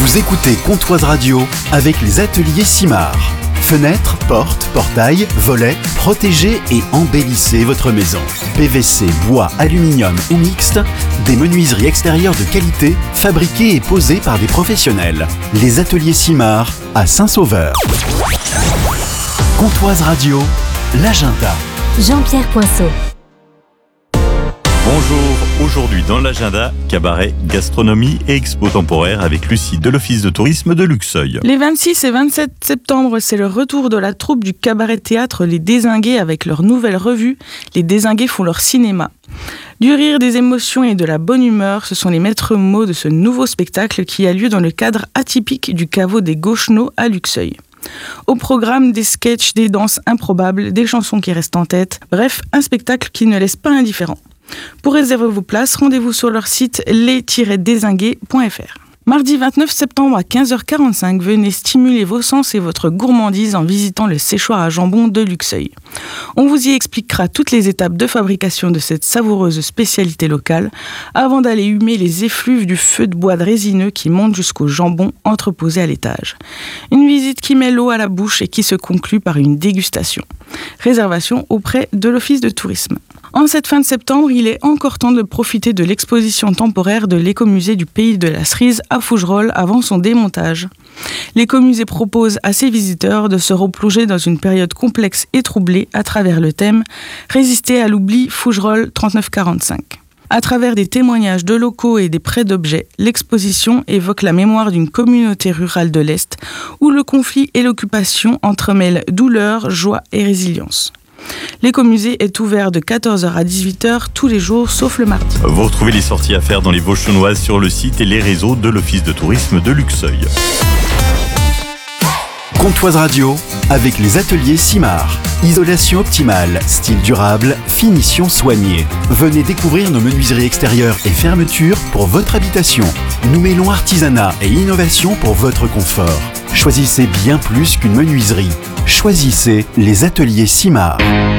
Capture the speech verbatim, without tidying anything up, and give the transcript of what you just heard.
Vous écoutez Comptoise Radio avec les ateliers Simard. Fenêtres, portes, portails, volets, protégez et embellissez votre maison. P V C, bois, aluminium ou mixte, des menuiseries extérieures de qualité, fabriquées et posées par des professionnels. Les ateliers Simard à Saint-Sauveur. Comptoise Radio, l'agenda. Jean-Pierre Poinceau. Bonjour, aujourd'hui dans l'agenda, cabaret, gastronomie et expo temporaire avec Lucie de l'Office de tourisme de Luxeuil. Les vingt-six et vingt-sept septembre, c'est le retour de la troupe du cabaret théâtre Les Dézingués avec leur nouvelle revue « Les Dézingués font leur cinéma ». Du rire, des émotions et de la bonne humeur, ce sont les maîtres mots de ce nouveau spectacle qui a lieu dans le cadre atypique du caveau des Gauchenots à Luxeuil. Au programme, des sketchs, des danses improbables, des chansons qui restent en tête, bref, un spectacle qui ne laisse pas indifférent. Pour réserver vos places, rendez-vous sur leur site les tiret dézingués point f r. Mardi vingt-neuf septembre à quinze heures quarante-cinq, venez stimuler vos sens et votre gourmandise en visitant le séchoir à jambon de Luxeuil. On vous y expliquera toutes les étapes de fabrication de cette savoureuse spécialité locale avant d'aller humer les effluves du feu de bois de résineux qui monte jusqu'au jambon entreposé à l'étage. Une visite qui met l'eau à la bouche et qui se conclut par une dégustation. Réservation auprès de l'Office de tourisme. En cette fin de septembre, il est encore temps de profiter de l'exposition temporaire de l'écomusée du Pays de la Cerise à Fougerolles avant son démontage. L'écomusée propose à ses visiteurs de se replonger dans une période complexe et troublée à travers le thème « Résister à l'oubli Fougerolles trente-neuf quarante-cinq ». À travers des témoignages de locaux et des prêts d'objets, l'exposition évoque la mémoire d'une communauté rurale de l'Est où le conflit et l'occupation entremêlent douleur, joie et résilience. L'écomusée est ouvert de quatorze heures à dix-huit heures tous les jours sauf le mardi. Vous retrouvez les sorties à faire dans les Vauchonnoises sur le site et les réseaux de l'Office de tourisme de Luxeuil. Comptoise Radio avec les ateliers Simard. Isolation optimale, style durable, finition soignée. Venez découvrir nos menuiseries extérieures et fermetures pour votre habitation. Nous mêlons artisanat et innovation pour votre confort. Choisissez bien plus qu'une menuiserie. Choisissez les ateliers Simard.